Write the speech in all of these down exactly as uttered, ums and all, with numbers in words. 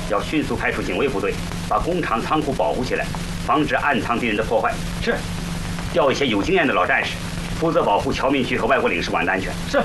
要迅速派出警卫部队，把工厂仓库保护起来，防止暗藏敌人的破坏。 是。 调一些有经验的老战士，负责保护侨民区和外国领事馆的安全。 是。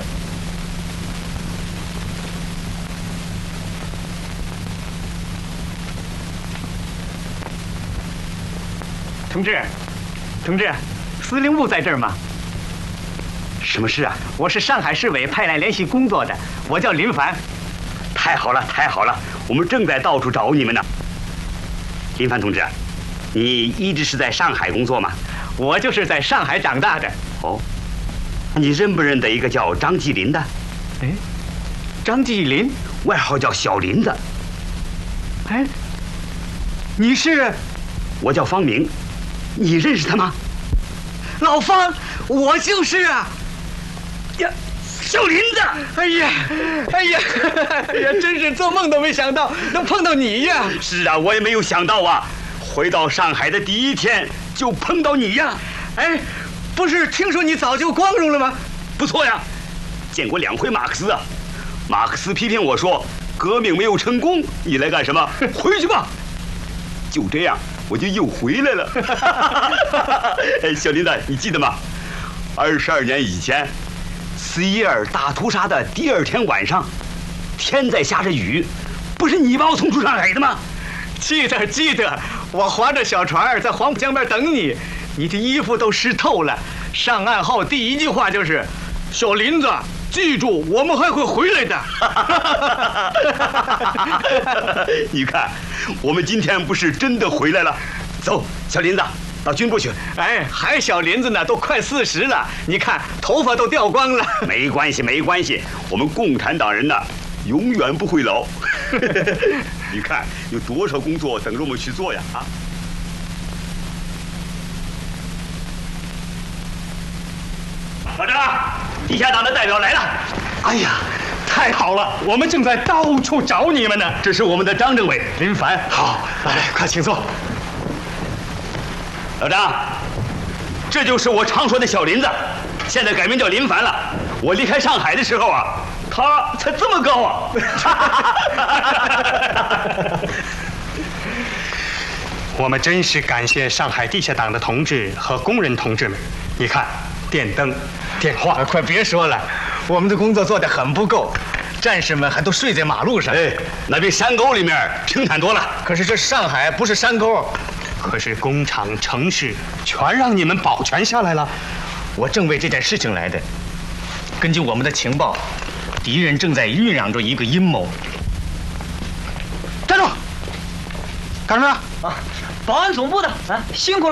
同志，同志，司令部在这儿吗？ 什么事啊？ 我是上海市委派来联系工作的，我叫林凡。 太好了，太好了，我们正在到处找你们呢。林凡同志，你一直是在上海工作吗？ 我就是在上海长大的。 哦，你认不认得一个叫张继林的？ 哎，张继林， 外号叫小林子。 哎，你是？ 我叫方明，你认识他吗？ 老方，我就是啊。 呀，小林子！ 哎呀，哎呀，哎呀，真是做梦都没想到能碰到你呀！ 是啊，我也没有想到啊，回到上海的第一天就碰到你呀！ 哎，不是听说你早就光荣了吗？ 不错呀，见过两回马克思啊。马克思批评我说，革命没有成功，你来干什么？回去吧。就这样，我就又回来了。哎，小林子，你记得吗？二十二年以前，四一二大屠杀的第二天晚上，天在下着雨，不是你把我送出上海的吗？ 记得记得，我划着小船在黄浦江边等你，你的衣服都湿透了。上岸后第一句话就是：“小林子，记住，我们还会回来的。” 你看，我们今天不是真的回来了。走，小林子，到军部去。 哎，还小林子呢，都快四十了，你看头发都掉光了。 没关系，没关系，我们共产党人呢，永远不会老。你看有多少工作等着我们去做呀！啊！老张，地下党的代表来了。 哎呀，太好了，我们正在到处找你们呢。 这是我们的张政委， 林凡。好，来来，快请坐。 老张，这就是我常说的小林子，现在改名叫林凡了。我离开上海的时候啊，他才这么高啊！ 我们真是感谢上海地下党的同志和工人同志们。你看，电灯、电话， 啊、快别说了，我们的工作做得很不够，战士们还都睡在马路上。 哎，那比山沟里面平坦多了。 可是这上海不是山沟。 可是工厂、城市全让你们保全下来了。 我正为这件事情来的。根据我们的情报，敌人正在酝酿着一个阴谋。 站住！干什么？ 啊，保安总部的啊，辛苦了。